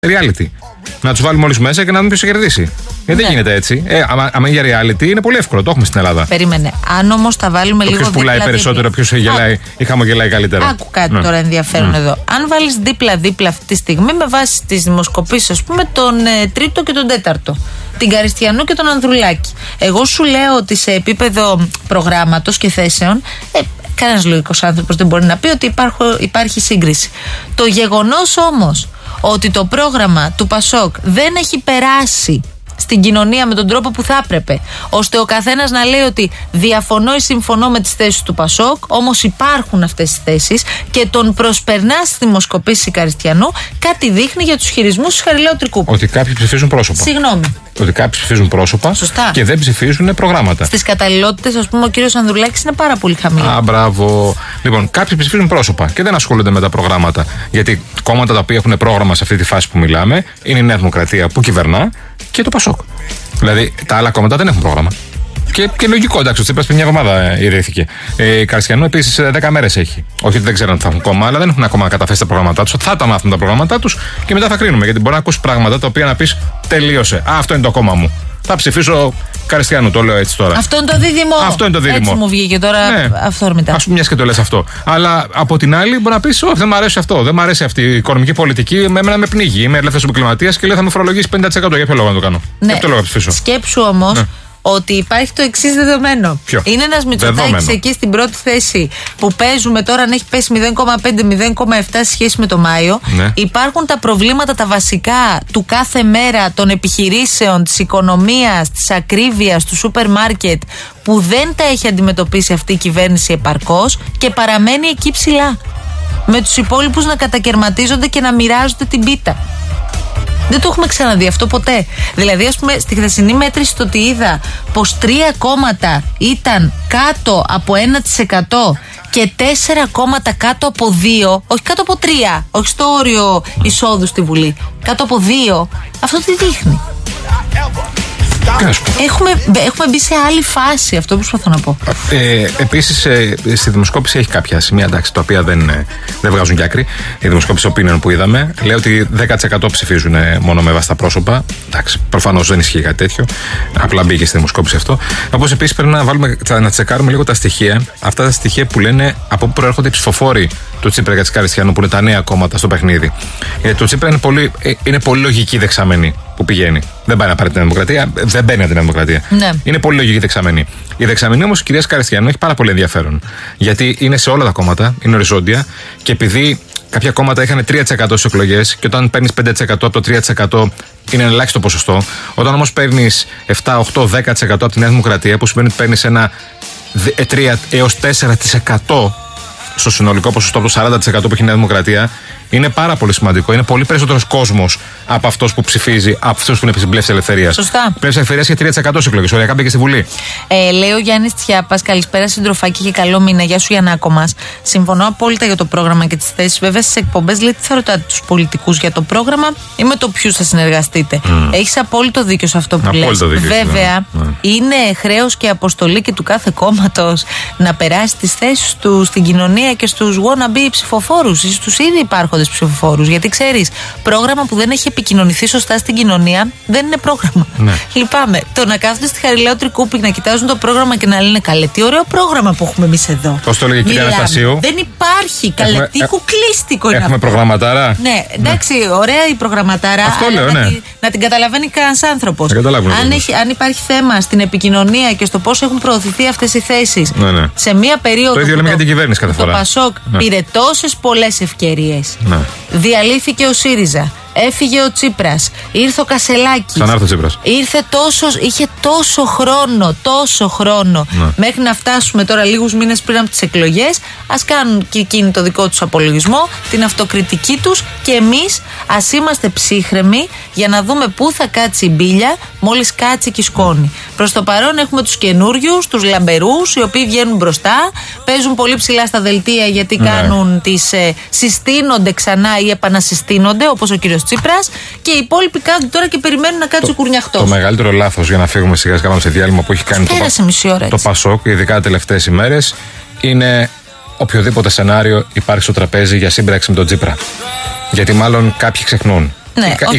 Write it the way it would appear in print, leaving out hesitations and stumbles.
reality. Να τους βάλουμε όλους μέσα και να δούμε ποιος θα κερδίσει. Γιατί δεν γίνεται έτσι. Άμα είναι για reality, είναι πολύ εύκολο. Το έχουμε στην Ελλάδα. Περίμενε. Αν όμως τα βάλουμε λίγο. Ποιος πουλάει περισσότερο, ποιος γελάει ή χαμογελάει καλύτερα. Άκου κάτι τώρα ενδιαφέρον εδώ. Αν βάλεις δίπλα-δίπλα αυτή τη στιγμή, με βάση τις δημοσκοπήσεις, ας πούμε, τον τρίτο και τον τέταρτο. Την Καριστιανού και τον Ανδρουλάκη. Εγώ σου λέω ότι σε επίπεδο προγράμματος και θέσεων. Κανένας λογικός άνθρωπος δεν μπορεί να πει ότι υπάρχει σύγκριση. Το γεγονός όμως ότι το πρόγραμμα του Πασόκ δεν έχει περάσει στην κοινωνία με τον τρόπο που θα έπρεπε, ώστε ο καθένας να λέει ότι διαφωνώ ή συμφωνώ με τις θέσεις του Πασόκ, όμως υπάρχουν αυτές τις θέσεις και τον προσπερνά στη δημοσκοπήση Καριστιανού, κάτι δείχνει για τους χειρισμούς του Χαριλαίου Τρικούπη. Ότι κάποιοι ψηφίζουν πρόσωπα. Συγγνώμη. Ότι κάποιοι ψηφίζουν πρόσωπα. Σωστά. Και δεν ψηφίζουν προγράμματα. Στις καταλληλότητες, ας πούμε, ο κύριος Ανδρουλάκης είναι πάρα πολύ χαμηλό. Α, μπράβο. Λοιπόν, κάποιοι ψηφίζουν πρόσωπα και δεν ασχολούνται με τα προγράμματα. Γιατί κόμματα τα οποία έχουν πρόγραμμα σε αυτή τη φάση που μιλάμε είναι η Νέα Δημοκρατία που κυβερνά και το Πασόκ. Δηλαδή τα άλλα κόμματα δεν έχουν πρόγραμμα. Και λογικό, εντάξει, ο Τσίπρας πριν μια εβδομάδα ιδρύθηκε. Η Καριστιανού επίσης 10 μέρες έχει. Όχι ότι δεν ξέρουν ότι θα έχουν κόμμα, αλλά δεν έχουν ακόμα καταθέσει τα προγράμματά τους. Θα τα μάθουν τα προγράμματά τους και μετά θα κρίνουμε. Γιατί μπορεί να ακούσει πράγματα τα οποία να πει τελείωσε. Αυτό είναι το κόμμα μου. Θα ψηφίσω Καριστιανού, το λέω έτσι τώρα. Αυτό είναι το δίδυμο. Αυτό είναι το δίδυμο. Έτσι μου βγήκε τώρα, ναι. Αυθόρμητα. Ας πούμε, μιας και το λες αυτό. Αλλά από την άλλη μπορεί να πει: όχι, δεν μου αρέσει αυτό. Δεν μου αρέσει αυτή η οικονομική πολιτική. Εμένα με πνίγει. Είμαι ελεύθερος επαγγελματίας και λέω θα με φορολογήσει 50%. Για ποιο λόγο να το κάνω. Ναι. Για ποιο λόγο να ψηφίσω. Σκέψου όμως. Ναι. Ότι υπάρχει το εξής δεδομένο. Ποιο? Είναι ένας Μητσοτάκης εκεί στην πρώτη θέση που παίζουμε τώρα, αν έχει πέσει 0,5-0,7 σε σχέση με το Μάιο. Ναι. Υπάρχουν τα προβλήματα τα βασικά του κάθε μέρα των επιχειρήσεων, της οικονομίας, της ακρίβειας, του σούπερ μάρκετ που δεν τα έχει αντιμετωπίσει αυτή η κυβέρνηση επαρκώς και παραμένει εκεί ψηλά. Με τους υπόλοιπους να κατακαιρματίζονται και να μοιράζονται την πίτα. Δεν το έχουμε ξαναδεί αυτό ποτέ. Δηλαδή, ας πούμε, στη χθεσινή μέτρηση το ότι είδα πως 3 κόμματα ήταν κάτω από 1% και 4 κόμματα κάτω από 2, όχι κάτω από 3, όχι στο όριο εισόδου στη Βουλή, κάτω από 2, αυτό τι δείχνει? Έχουμε μπει σε άλλη φάση, αυτό προσπαθώ να πω. Επίσης, στη δημοσκόπηση έχει κάποια σημεία, εντάξει, τα οποία δεν βγάζουν κι άκρη. Η δημοσκόπηση opinion που είδαμε λέει ότι 10% ψηφίζουν μόνο με βάση τα πρόσωπα. Εντάξει, προφανώς δεν ισχύει κάτι τέτοιο. Απλά μπήκε στη δημοσκόπηση αυτό. Όπως επίσης πρέπει να τσεκάρουμε λίγο τα στοιχεία. Αυτά τα στοιχεία που λένε από πού προέρχονται οι ψηφοφόροι του Τσίπρα και της Καριστιανού, που είναι τα νέα κόμματα στο παιχνίδι. Γιατί το Τσίπρα είναι πολύ λογική δεξαμενή που πηγαίνει. Δεν πάει να πάρει την Δημοκρατία, δεν μπαίνει την Δημοκρατία. Ναι. Είναι πολύ λογική δεξαμενή. Η δεξαμενή όμως, κυρία Καριστιανού, έχει πάρα πολύ ενδιαφέρον. Γιατί είναι σε όλα τα κόμματα, είναι οριζόντια και επειδή κάποια κόμματα είχαν 3% στις εκλογές και όταν παίρνεις 5% από το 3% είναι ένα ελάχιστο ποσοστό. Όταν όμως παίρνεις 7, 8, 10% από τη Νέα Δημοκρατία, που σημαίνει ότι παίρνεις ένα 3 έως 4% στο συνολικό ποσοστό από το 40% που έχει η Νέα Δημοκρατία, είναι πάρα πολύ σημαντικό. Είναι πολύ περισσότερος κόσμος από αυτός που ψηφίζει, από αυτούς που είναι στην πλεύση ελευθερίας. Σωστά. Πλεύση ελευθερίας και 3% στις εκλογές. Οριακά μπήκε στη Βουλή. Λέει ο Γιάννης Τσιάπας, καλησπέρα συντροφάκι και καλό μήνα. Γεια σου Γιαννάκο μας. Συμφωνώ απόλυτα για το πρόγραμμα και τις θέσεις. Βέβαια στις εκπομπές λέει τι θα ρωτάτε τους πολιτικούς για το πρόγραμμα ή με το ποιους θα συνεργαστείτε. Έχεις απόλυτο δίκιο σε αυτό που λες. Βέβαια, είναι χρέος και αποστολή και του κάθε κόμματος να περάσει τις θέσεις του στην κοινωνία και στους wannabe ψηφοφόρους ή στους ήδη υπάρχοντες ψηφοφόρους. Γιατί ξέρεις, πρόγραμμα που δεν έχει επικοινωνηθεί σωστά στην κοινωνία δεν είναι πρόγραμμα. Ναι. Λυπάμαι. Το να κάθονται στη Χαριλαίου Τρικούπη να κοιτάζουν το πρόγραμμα και να λένε καλέ, τι ωραίο πρόγραμμα που έχουμε εμείς εδώ. Πώς το λέγε η κυρία Αναστασίου. Δεν υπάρχει. Καλέ, τι κουκλίστικο είναι. Έχουμε προγραμματάρα. Ναι, εντάξει, ωραία η προγραμματάρα. Αυτό λέω, ναι. Να την καταλαβαίνει κανένας άνθρωπος. Αν υπάρχει θέμα στην επικοινωνία και στο πώς έχουν προωθηθεί αυτές οι θέσεις σε μία περίοδο. Το ίδιο λέμε για την κυβέρνηση κάθε φορά. Το Πασόκ πήρε τόσες πολλές ευκαιρίες. Διαλύθηκε ο ΣΥΡΙΖΑ. Έφυγε ο Τσίπρας. Ήρθε ο Κασελάκης. Ξανάρθε ο Τσίπρας. Είχε τόσο χρόνο μέχρι να φτάσουμε τώρα λίγους μήνες πριν από τις εκλογές. Ας κάνουν και εκείνοι το δικό τους απολογισμό, την αυτοκριτική τους και εμείς ας είμαστε ψύχρεμοι για να δούμε πού θα κάτσει η μπίλια μόλις κάτσει και η σκόνη. Προς το παρόν έχουμε τους καινούριους, τους λαμπερούς, οι οποίοι βγαίνουν μπροστά, παίζουν πολύ ψηλά στα δελτία γιατί κάνουν συστήνονται ξανά ή επανασυστήνονται, όπως ο κύριος Τσίπρας, και οι υπόλοιποι κάτω τώρα και περιμένουν να κάτσει ο κουρνιαχτός. Το μεγαλύτερο λάθος για να φύγουμε σιγά σιγά σε διάλειμμα που έχει κάνει το Πασόκ, ειδικά τις τελευταίες ημέρες, είναι οποιοδήποτε σενάριο υπάρχει στο τραπέζι για σύμπραξη με τον Τσίπρα. Γιατί μάλλον κάποιοι ξεχνούν. Ναι,